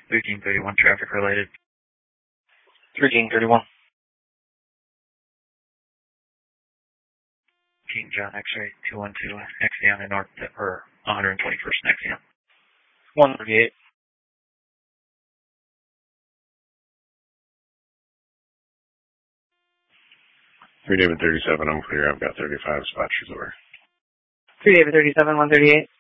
1331 traffic related. 1331. King John X-ray 212 Nexion in North, or 121st Nexion. 138. David 37, I'm clear. I've got 35 spots reserved. 3 David 37, 138.